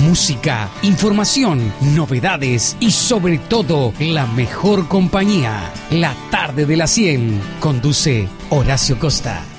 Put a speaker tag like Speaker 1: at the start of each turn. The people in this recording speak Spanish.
Speaker 1: música, información, novedades y sobre todo la mejor compañía. La tarde de la 100. Conduce Horacio Costa.